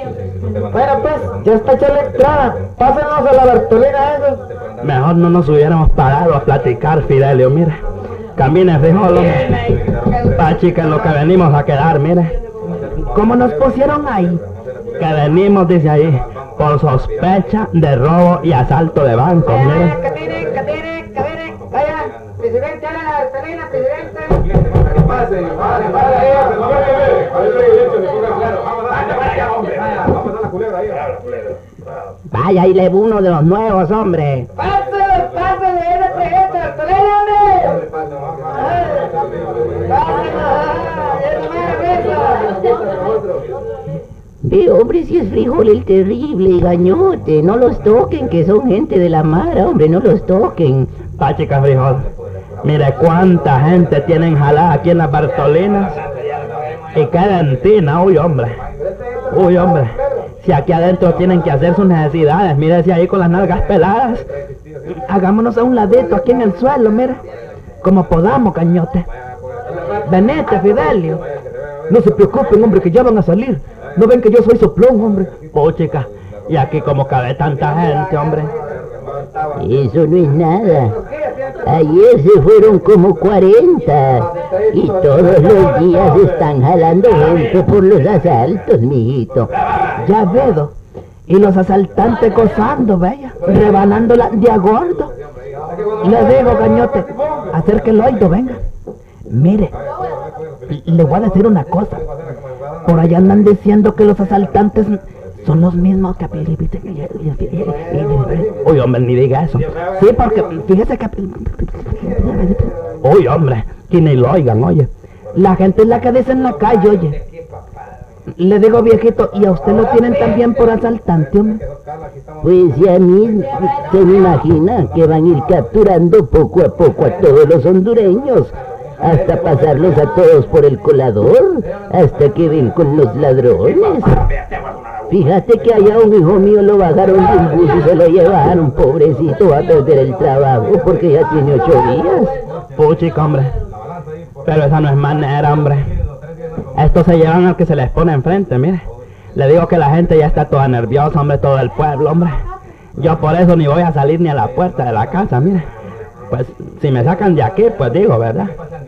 Bueno, pues, ya está hecha la entrada. Pásenos a la Bartolina eso. Mejor no nos hubiéramos parado a platicar, Fidelio, mire. Camine, frijol, hombre. Pa' chica, en lo que venimos a quedar, mire. ¿Cómo nos pusieron ahí? Que venimos, dice ahí, por sospecha de robo y asalto de banco, mire. Catine. Vaya, presidente, a la Bartolina, presidente. Vaya, ahí le va uno de los nuevos, hombre. Pásale, era presidente, Bartolina, hombre. Hombre, si es Frijol el terrible y Gañote, no los toquen, que son gente de la mara, hombre, no los toquen. Pa' chica, frijol. Mire cuánta gente tienen jalada aquí en las Bartolinas. Y qué dentina, uy, hombre. Si aquí adentro tienen que hacer sus necesidades, mire si ahí con las nalgas peladas. Hagámonos a un ladito aquí en el suelo, mira. Como podamos, Cañote. Venete, Fidelio. No se preocupen, hombre, que ya van a salir. ¿No ven que yo soy soplón, hombre? Oh, chica, y aquí como cabe tanta gente, hombre. Eso no es nada. Ayer se fueron como 40 y todos los días están jalando gente por los asaltos, mijito. Ya veo. Y los asaltantes gozando, vaya, rebanándola de a gordo. Le digo, Cañote, acerque el oído, venga. Mire, le voy a decir una cosa. Por allá andan diciendo que los asaltantes son los mismos que... Uy, hombre, ni diga eso. Sí, porque fíjese que... Uy, hombre, que ni lo oigan, oye. La gente es la que dice en la calle, oye. Le digo, viejito, ¿y a usted lo tienen también por asaltante, hombre? Pues ya a mí se me imagina que van a ir capturando poco a poco a todos los hondureños, hasta pasarlos a todos por el colador, hasta que ven con los ladrones. Fíjate que allá un hijo mío lo bajaron de un bus y se lo llevaron, pobrecito, a perder el trabajo porque ya tiene 8 días. Puchica, hombre. Pero esa no es manera, hombre. Estos se llevan al que se les pone enfrente, mire. Le digo que la gente ya está toda nerviosa, hombre, todo el pueblo, hombre. Yo por eso ni voy a salir ni a la puerta de la casa, mire. Pues si me sacan de aquí, pues digo, ¿verdad?